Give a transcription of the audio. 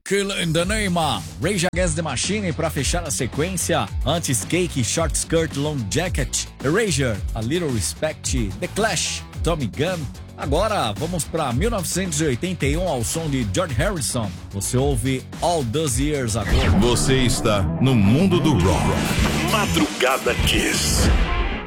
Kill in the Name, Rage Against the Machine pra fechar a sequência, antes Cake, Short Skirt, Long Jacket, Erasure, A Little Respect, The Clash, Tommy Gunn. Agora vamos pra 1981 ao som de George Harrison. Você ouve All Those Years Ago. Você está no mundo do rock. Madrugada Kiss.